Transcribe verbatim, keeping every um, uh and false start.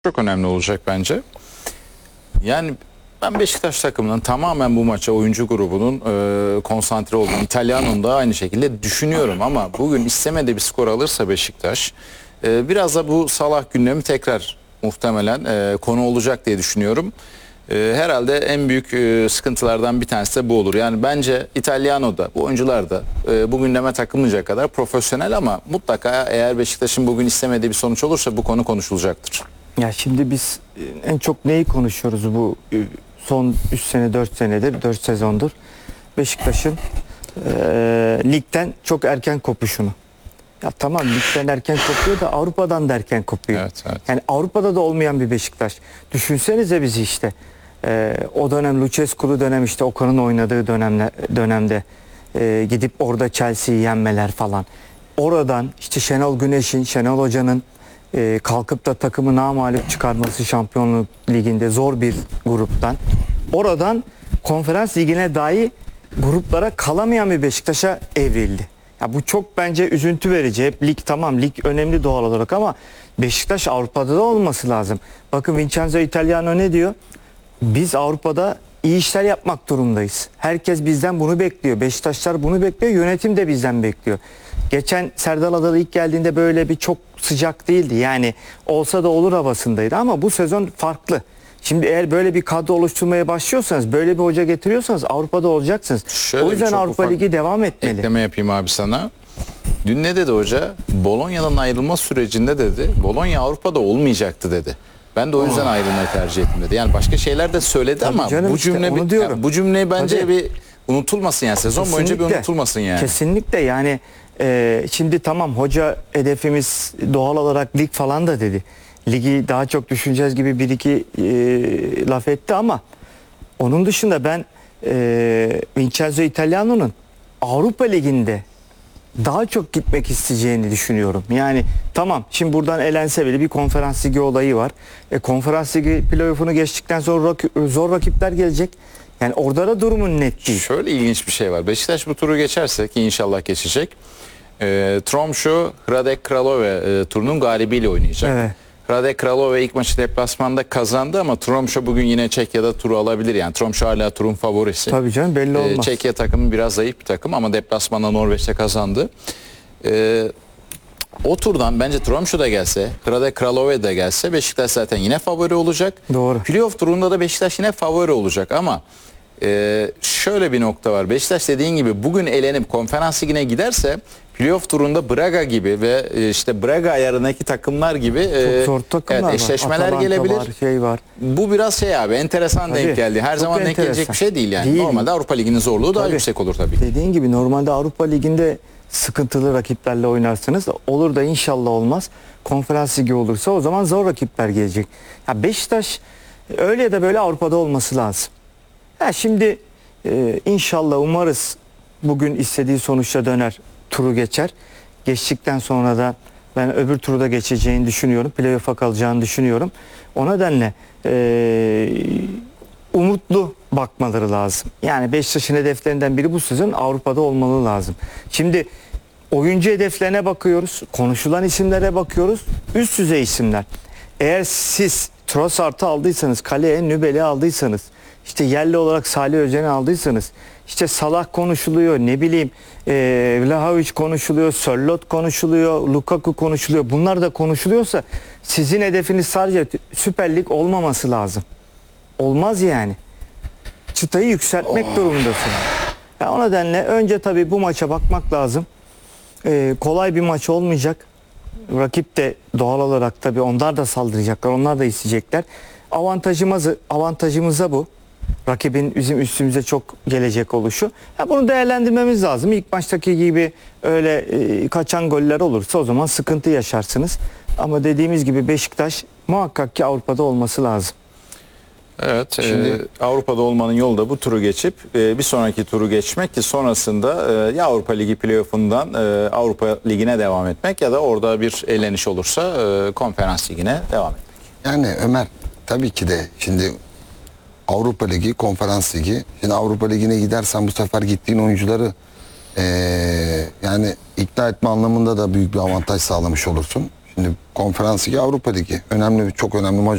çok önemli olacak bence. Yani ben Beşiktaş takımının tamamen bu maça oyuncu grubunun e, konsantre olduğunu, İtalyan'ın da aynı şekilde düşünüyorum ama bugün istemediği bir skor alırsa Beşiktaş e, biraz da bu Salah gündemi tekrar muhtemelen e, konu olacak diye düşünüyorum. E, herhalde en büyük e, sıkıntılardan bir tanesi de bu olur. Yani bence İtalyano da bu oyuncular da e, bu gündeme takılmayacak kadar profesyonel ama mutlaka eğer Beşiktaş'ın bugün istemediği bir sonuç olursa bu konu konuşulacaktır. Ya şimdi biz en çok neyi konuşuyoruz bu son üç sene dört senedir, dört sezondur? Beşiktaş'ın e, ligden çok erken kopuşunu. Ya tamam ligden erken kopuyor da Avrupa'dan da erken kopuyor. Evet, evet. Yani Avrupa'da da olmayan bir Beşiktaş. Düşünsenize bizi işte. E, o dönem Lucescu'lu dönem işte Okan'ın oynadığı dönemle, dönemde e, gidip orada Chelsea'yi yenmeler falan. Oradan işte Şenol Güneş'in, Şenol Hoca'nın e, kalkıp da takımı namağlup çıkarması Şampiyonluk Ligi'nde zor bir gruptan. Oradan Konferans Ligi'ne dahi gruplara kalamayan bir Beşiktaş'a evrildi. Ya bu çok bence üzüntü verici. Hep lig tamam, lig önemli doğal olarak ama Beşiktaş Avrupa'da da olması lazım. Bakın Vincenzo Italiano ne diyor? Biz Avrupa'da iyi işler yapmak durumdayız. Herkes bizden bunu bekliyor. Beşiktaşlar bunu bekliyor. Yönetim de bizden bekliyor. Geçen Serdal Adalı ilk geldiğinde böyle bir çok sıcak değildi. Yani olsa da olur havasındaydı ama bu sezon farklı. Şimdi eğer böyle bir kadro oluşturmaya başlıyorsanız, böyle bir hoca getiriyorsanız Avrupa'da olacaksınız. Şöyle o yüzden Avrupa ufak Ligi devam etmeli. Ekleme yapayım abi sana. Dün ne dedi hoca? Bolonya'dan ayrılma sürecinde dedi, Bologna Avrupa'da olmayacaktı dedi. Ben de o yüzden oh. ayrılmayı tercih ettim dedi. Yani başka şeyler de söyledi Tabii ama bu cümle işte, bir, yani bu cümleyi bence Tabii. bir unutulmasın yani sezon Kesinlikle. boyunca bir unutulmasın yani. Kesinlikle yani e, şimdi tamam hoca hedefimiz doğal olarak lig falan da dedi. Ligi daha çok düşüneceğiz gibi bir iki e, laf etti ama onun dışında ben e, Vincenzo Italiano'nun Avrupa Ligi'nde daha çok gitmek isteyeceğini düşünüyorum. Yani tamam şimdi buradan elense bile bir konferans ligi olayı var. E, konferans ligi playoff'unu geçtikten sonra rak- zor rakipler gelecek. Yani orada da durumun net değil. Şöyle ilginç bir şey var. Beşiktaş bu turu geçerse ki inşallah geçecek. E, Tromsø, Hradec Kralove e, turunun galibiyle oynayacak. Evet. Hradec Kralove ilk maçı deplasmanda kazandı ama Tromsø bugün yine Çekya'da turu alabilir. Yani Tromsø hala turun favorisi. Tabii canım belli olmaz. Ee, Çekya takımı biraz zayıf bir takım ama deplasmanda Norveç'te kazandı. Ee, o turdan bence Tromsø da gelse, Hradec Kralove de gelse Beşiktaş zaten yine favori olacak. Doğru. Playoff turunda da Beşiktaş yine favori olacak ama e, şöyle bir nokta var. Beşiktaş dediğin gibi bugün elenip konferans ligine giderse playoff turunda Braga gibi ve işte Braga ayarındaki takımlar gibi çok zor takımlar evet, eşleşmeler Atalanta gelebilir. Var, şey var. Bu biraz şey abi enteresan tabii, denk geldi. Her zaman enteresan. denk gelecek bir şey değil yani. Değil. Normalde Avrupa Ligi'nin zorluğu daha tabii. yüksek olur tabii. Dediğin gibi normalde Avrupa Ligi'nde sıkıntılı rakiplerle oynarsınız. Olur da inşallah olmaz. Konferans ligi olursa o zaman zor rakipler gelecek. Ya Beşiktaş öyle ya da böyle Avrupa'da olması lazım. Ya şimdi e, inşallah umarız bugün istediği sonuçta döner. Turu geçer. Geçtikten sonra da ben öbür turda geçeceğini düşünüyorum. Playoff'a kalacağını düşünüyorum. O nedenle e, umutlu bakmaları lazım. Yani Beşiktaş'ın hedeflerinden biri bu sezon Avrupa'da olmalı lazım. Şimdi oyuncu hedeflerine bakıyoruz. Konuşulan isimlere bakıyoruz. Üst düzey isimler. Eğer siz Trossard'ı aldıysanız, kaleye Nübel'i aldıysanız, işte yerli olarak Salih Özen'i aldıysanız, işte Salah konuşuluyor, ne bileyim e, Vlahovic konuşuluyor, Sörloth konuşuluyor, Lukaku konuşuluyor. Bunlar da konuşuluyorsa sizin hedefiniz sadece Süper Lig olmaması lazım. Olmaz yani. Çıtayı yükseltmek oh. durumundasın. Yani o nedenle önce tabii bu maça bakmak lazım. E, kolay bir maç olmayacak. Rakip de doğal olarak tabii onlar da saldıracaklar, onlar da isteyecekler. Avantajımız, avantajımıza bu. Rakibin bizim üstümüze çok gelecek oluşu. Ya bunu değerlendirmemiz lazım. İlk maçtaki gibi öyle e, kaçan goller olursa o zaman sıkıntı yaşarsınız. Ama dediğimiz gibi Beşiktaş muhakkak ki Avrupa'da olması lazım. Evet. Şimdi e, Avrupa'da olmanın yolu da bu turu geçip e, bir sonraki turu geçmek ki sonrasında e, ya Avrupa Ligi playoff'undan e, Avrupa Ligi'ne devam etmek ya da orada bir eleniş olursa e, Konferans Ligi'ne devam etmek. Yani Ömer tabii ki de şimdi Avrupa Ligi, Konferans Ligi. Şimdi Avrupa Ligi'ne gidersen bu sefer gittiğin oyuncuları ee, yani ikna etme anlamında da büyük bir avantaj sağlamış olursun. Şimdi Şimdi Konferans Ligi, Avrupa Ligi. Önemli, çok önemli maç